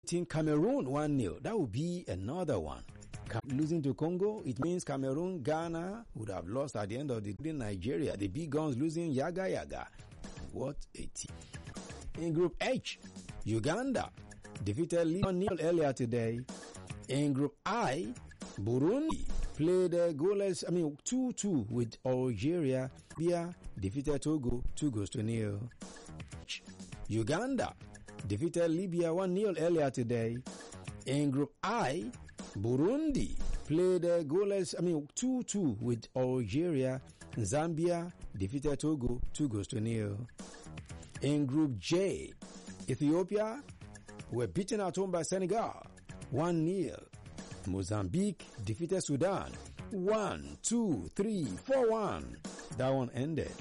Team Cameroon 1-0. That would be another one. Losing to Congo, it means Cameroon, Ghana would have lost at the end of the day. Nigeria, the big guns losing Yaga Yaga. What a team. In Group H, Uganda defeated Lebanon 1-0 earlier today. In Group I, Burundi played goalless, 2-2 with Algeria. Libya defeated Togo 2-0. Uganda defeated Libya 1-0 earlier today. In Group I, Burundi played goalless, 2-2 with Algeria. Zambia defeated Togo 2-0. In Group J, Ethiopia were beaten at home by Senegal 1-0. Mozambique defeated Sudan 4-1. That one ended.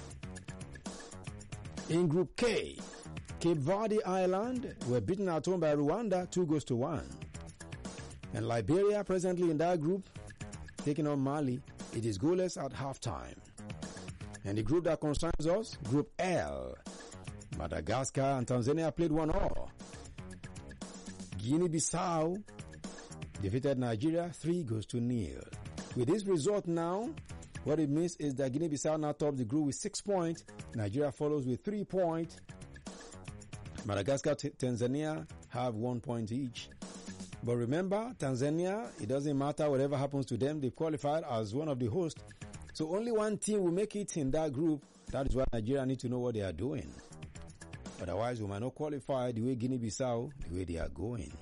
In Group K, Cape Verde Island were beaten at home by Rwanda 2-1. And Liberia, presently in that group, taking on Mali, it is goalless at halftime. And the group that concerns us, Group L, Madagascar and Tanzania played 1-1. Guinea-Bissau defeated Nigeria 3-0. With this result now, what it means is that Guinea-Bissau now tops the group with 6 points. Nigeria follows with 3 points. Madagascar, Tanzania have 1 point each. But remember, Tanzania, it doesn't matter whatever happens to them, they've qualified as one of the hosts. So only one team will make it in that group. That is why Nigeria need to know what they are doing. Otherwise, we might not qualify the way Guinea-Bissau, the way they are going.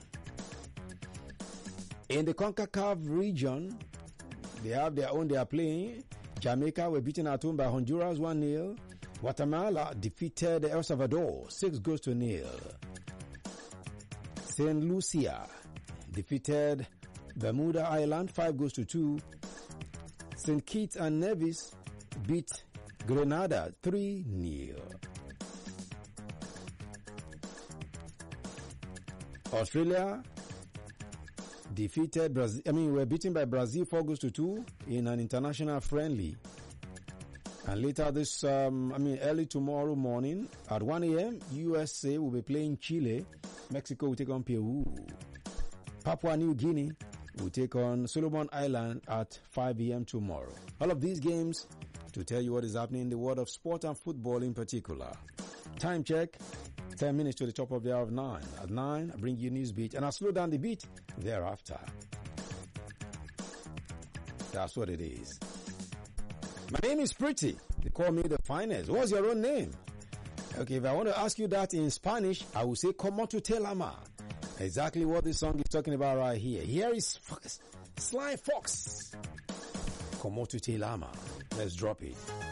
In the CONCACAF region, they have their own they are playing. Jamaica were beaten at home by Honduras 1-0. Guatemala defeated El Salvador 6-0. St. Lucia defeated Bermuda Island 5-2. St. Kitts and Nevis beat Grenada 3-0. Australia defeated Brazil. Were beaten by Brazil 4-2 in an international friendly. And later this, early tomorrow morning at 1 a.m., USA will be playing Chile. Mexico will take on Peru. Papua New Guinea will take on Solomon Island at 5 a.m. tomorrow. All of these games to tell you what is happening in the world of sport and football in particular. Time check, 10 minutes to the top of the hour of 9. At 9, I bring you news beat and I'll slow down the beat thereafter. That's what it is. My name is Pretty. They call me the finest. What's your own name? Okay, if I want to ask you that in Spanish, I will say, Como tu te llamas? Exactly what this song is talking about right here. Here is Sly Fox. Como tu te llamas? Let's drop it.